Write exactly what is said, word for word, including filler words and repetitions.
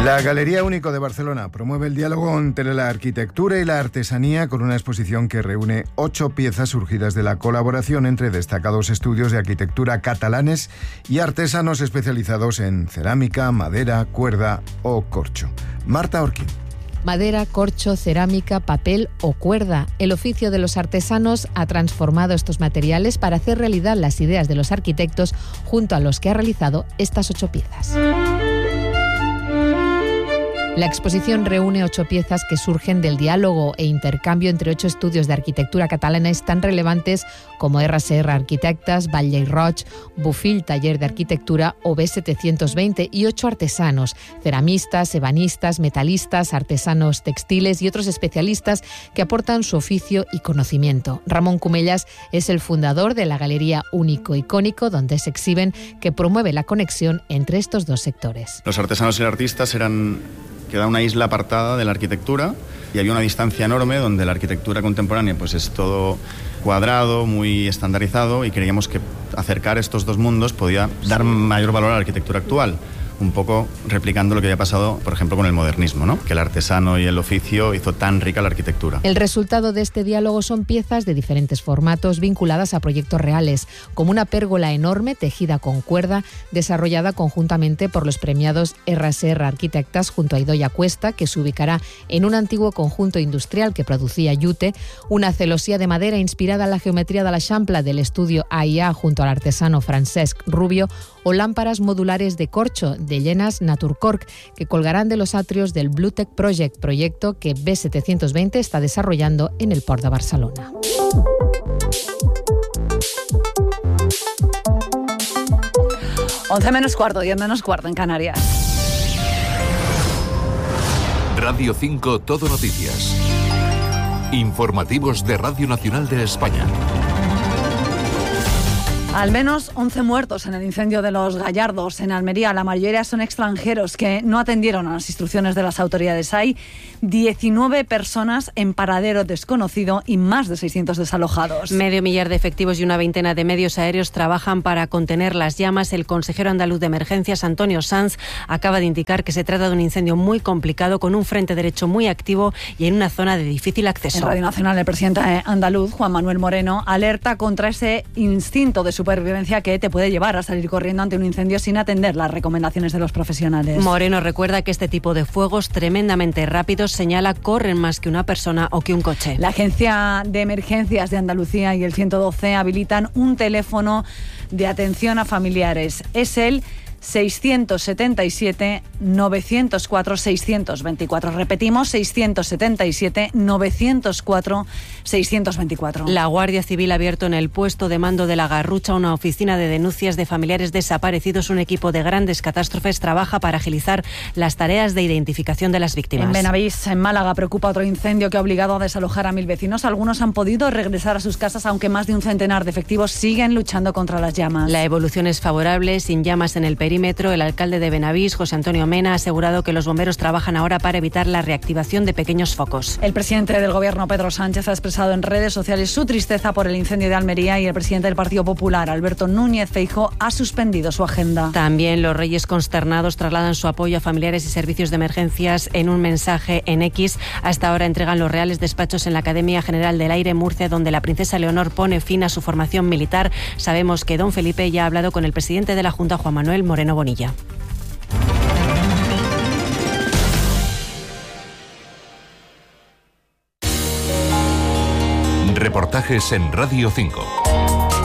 La Galería Único de Barcelona promueve el diálogo entre la arquitectura y la artesanía con una exposición que reúne ocho piezas surgidas de la colaboración entre destacados estudios de arquitectura catalanes y artesanos especializados en cerámica, madera, cuerda o corcho. Marta Orquín. Madera, corcho, cerámica, papel o cuerda. El oficio de los artesanos ha transformado estos materiales para hacer realidad las ideas de los arquitectos, junto a los que ha realizado estas ocho piezas. La exposición reúne ocho piezas que surgen del diálogo e intercambio entre ocho estudios de arquitectura catalanes tan relevantes como R C R Arquitectes, Batlle i Roig, Bofill Taller de Arquitectura o B setecientos veinte y ocho artesanos, ceramistas, ebanistas, metalistas, artesanos textiles y otros especialistas que aportan su oficio y conocimiento. Ramón Cumellas es el fundador de la Galería Único Icónico, donde se exhiben, que promueve la conexión entre estos dos sectores. Los artesanos y los artistas eran... queda una isla apartada de la arquitectura y había una distancia enorme donde la arquitectura contemporánea pues es todo cuadrado, muy estandarizado, y creíamos que acercar estos dos mundos podía dar mayor valor a la arquitectura actual, un poco replicando lo que había pasado, por ejemplo, con el modernismo, ¿no? Que el artesano y el oficio hizo tan rica la arquitectura. El resultado de este diálogo son piezas de diferentes formatos vinculadas a proyectos reales, como una pérgola enorme tejida con cuerda, desarrollada conjuntamente por los premiados R C R Arquitectes junto a Idoia Cuesta, que se ubicará en un antiguo conjunto industrial que producía yute, una celosía de madera inspirada en la geometría de l'Eixample del estudio A I A junto al artesano Francesc Rubio, o lámparas modulares de corcho de Llenas Naturcork, que colgarán de los atrios del Blue Tech Project, proyecto que B setecientos veinte está desarrollando en el Port de Barcelona. once menos cuarto, diez menos cuarto en Canarias. Radio cinco Todo Noticias. Informativos de Radio Nacional de España. Al menos once muertos en el incendio de Los Gallardos, en Almería. La mayoría son extranjeros que no atendieron a las instrucciones de las autoridades. Hay diecinueve personas en paradero desconocido y más de seiscientos desalojados. Medio millar de efectivos y una veintena de medios aéreos trabajan para contener las llamas. El consejero andaluz de emergencias, Antonio Sanz, acaba de indicar que se trata de un incendio muy complicado, con un frente derecho muy activo y en una zona de difícil acceso. En Radio Nacional, el presidente andaluz, Juan Manuel Moreno, alerta contra ese instinto de supervivencia que te puede llevar a salir corriendo ante un incendio sin atender las recomendaciones de los profesionales. Moreno recuerda que este tipo de fuegos tremendamente rápidos, señala, corren más que una persona o que un coche. La Agencia de Emergencias de Andalucía y el ciento doce habilitan un teléfono de atención a familiares. Es el seiscientos setenta y siete, novecientos cuatro, seiscientos veinticuatro. Repetimos, seiscientos setenta y siete, novecientos cuatro, seiscientos veinticuatro. La Guardia Civil ha abierto en el puesto de mando de La Garrucha una oficina de denuncias de familiares desaparecidos. Un equipo de grandes catástrofes trabaja para agilizar las tareas de identificación de las víctimas. En Benavís, en Málaga, preocupa otro incendio que ha obligado a desalojar a mil vecinos. Algunos han podido regresar a sus casas, aunque más de un centenar de efectivos siguen luchando contra las llamas. La evolución es favorable, sin llamas en el perímetro. El alcalde de Benavís, José Antonio Mena, ha asegurado que los bomberos trabajan ahora para evitar la reactivación de pequeños focos. El presidente del Gobierno, Pedro Sánchez, ha expresado en redes sociales su tristeza por el incendio de Almería, y el presidente del Partido Popular, Alberto Núñez Feijóo, ha suspendido su agenda. También los Reyes, consternados, trasladan su apoyo a familiares y servicios de emergencias en un mensaje en X. Hasta ahora entregan los reales despachos en la Academia General del Aire, Murcia, donde la princesa Leonor pone fin a su formación militar. Sabemos que don Felipe ya ha hablado con el presidente de la Junta, Juan Manuel Moreno Bonilla. Reportajes en Radio cinco.